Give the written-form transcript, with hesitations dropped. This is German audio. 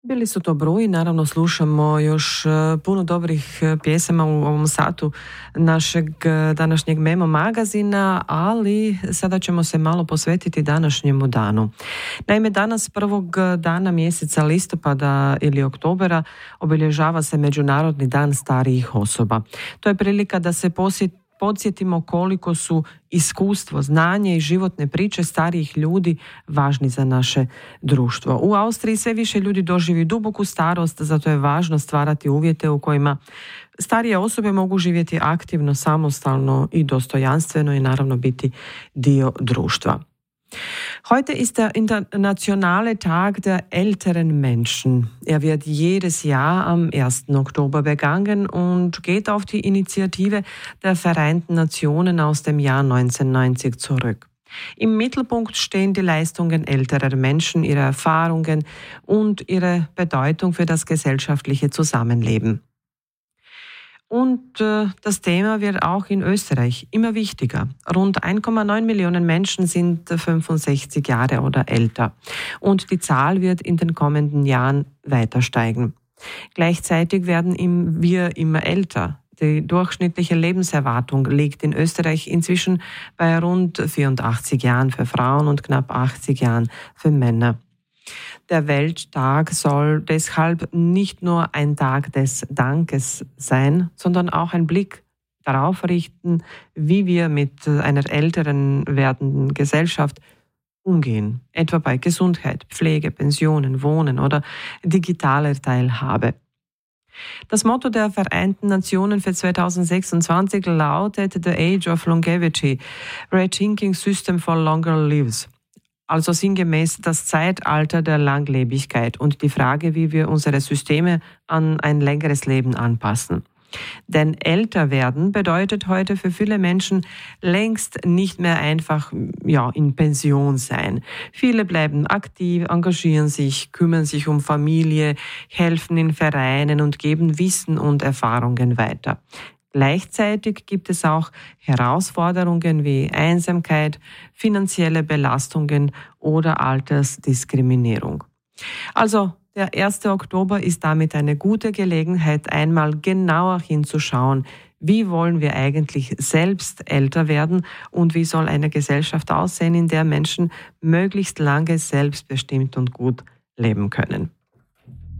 Bili su to broji, naravno slušamo još puno dobrih pjesama u ovom satu našeg današnjeg Memo magazina, ali sada ćemo se malo posvetiti današnjemu danu. Naime, danas prvog dana mjeseca listopada ili oktobera obilježava se Međunarodni dan starijih osoba. To je prilika da se podsjetimo koliko su iskustvo, znanje i životne priče starijih ljudi važni za naše društvo. U Austriji sve više ljudi doživi duboku starost, zato je važno stvarati uvjete u kojima starije osobe mogu živjeti aktivno, samostalno i dostojanstveno i naravno biti dio društva. Heute ist der internationale Tag der älteren Menschen. Er wird jedes Jahr am 1. Oktober begangen und geht auf die Initiative der Vereinten Nationen aus dem Jahr 1990 zurück. Im Mittelpunkt stehen die Leistungen älterer Menschen, ihre Erfahrungen und ihre Bedeutung für das gesellschaftliche Zusammenleben. Und das Thema wird auch in Österreich immer wichtiger. Rund 1,9 Millionen Menschen sind 65 Jahre oder älter. Und die Zahl wird in den kommenden Jahren weiter steigen. Gleichzeitig werden wir immer älter. Die durchschnittliche Lebenserwartung liegt in Österreich inzwischen bei rund 84 Jahren für Frauen und knapp 80 Jahren für Männer. Der Welttag soll deshalb nicht nur ein Tag des Dankes sein, sondern auch ein Blick darauf richten, wie wir mit einer älteren werdenden Gesellschaft umgehen, etwa bei Gesundheit, Pflege, Pensionen, Wohnen oder digitaler Teilhabe. Das Motto der Vereinten Nationen für 2026 lautet The Age of Longevity, Rethinking System for Longer Lives. Also sinngemäß das Zeitalter der Langlebigkeit und die Frage, wie wir unsere Systeme an ein längeres Leben anpassen. Denn älter werden bedeutet heute für viele Menschen längst nicht mehr einfach in Pension sein. Viele bleiben aktiv, engagieren sich, kümmern sich um Familie, helfen in Vereinen und geben Wissen und Erfahrungen weiter. Gleichzeitig gibt es auch Herausforderungen wie Einsamkeit, finanzielle Belastungen oder Altersdiskriminierung. Also der 1. Oktober ist damit eine gute Gelegenheit, einmal genauer hinzuschauen, wie wollen wir eigentlich selbst älter werden und wie soll eine Gesellschaft aussehen, in der Menschen möglichst lange selbstbestimmt und gut leben können.